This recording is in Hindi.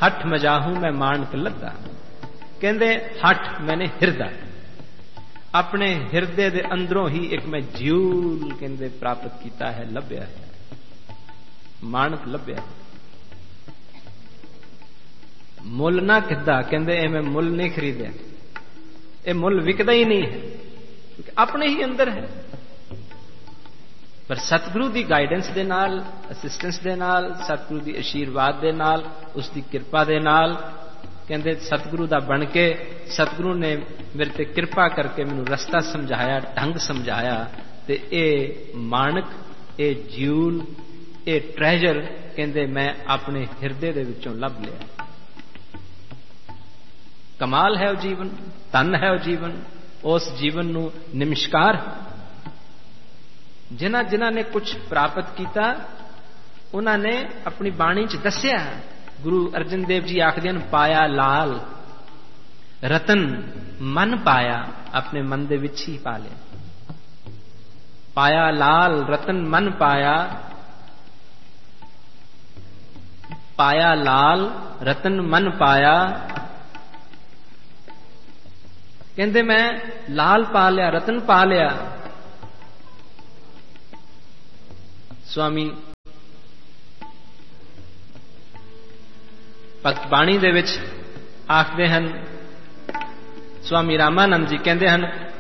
हठ मजाहू मैं मानक लद्दा। कहते हठ मैंने हिरदा, अपने हिरदे दे अंदरों ही एक मैं ज्यूल कहते प्राप्त किया है, लभ्या है, मानक लभ्या है। मुल ना खिदा, कहते ए मैं मुल नहीं खरीदे, ये मुल विकदा ही नहीं है, क्योंकि अपने ही अंदर है। पर सतगुरु की गाइडेंस दे नाल, असिस्टेंस दे नाल, सतगुरु की आशीर्वाद दे नाल, उसकी कृपा दे नाल, कहते सतगुरु दा बन के सतगुरु ने मेरे ते कृपा करके मैनू रस्ता समझाया, ढंग समझाया, ते ए मानक, ए ज्यूल, ए ट्रेजर कहते मैं अपने हिरदे दे विचों लभ लिया। कमाल है वो जीवन, धन है वो जीवन। उस जीवन नू नमस्कार। जिन्हां जिन्हां ने कुछ प्राप्त किया उन्होंने अपनी बाणी च दस्या। गुरु अर्जन देव जी आखदे हन पाया लाल रतन मन पाया, अपने मन दे विच ही पा लिया। पाया लाल रतन मन पाया, पाया लाल रतन मन पाया। कहते मैं लाल पा लिया, रतन पा लिया। स्वामी भगत बाणी दे विच आखदे हन, स्वामी रामानंद जी कहते हैं